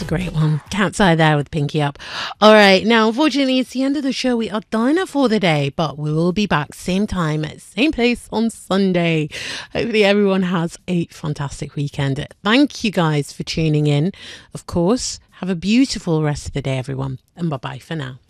a great one. Cat's eye there with Pinky up. All right, now unfortunately it's the end of the show. We are done for the day, but we will be back same time at same place on Sunday. Hopefully everyone has a fantastic weekend. Thank you guys for tuning in. Of course, have a beautiful rest of the day, everyone, and bye bye for now.